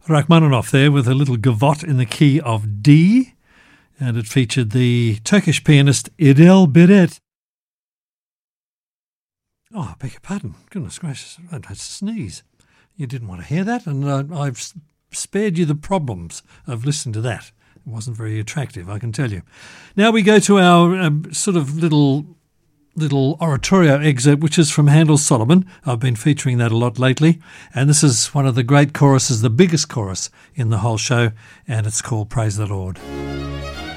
Rachmaninoff there with a little gavotte in the key of D, and it featured the Turkish pianist Idel Biret. Oh, I beg your pardon. Goodness gracious, I had to sneeze. You didn't want to hear that, and I've spared you the problems of listening to that. It wasn't very attractive, I can tell you. Now we go to our sort of little oratorio excerpt, which is from Handel's Solomon. I've been featuring that a lot lately, and this is one of the great choruses, the biggest chorus in the whole show, and it's called Praise the Lord.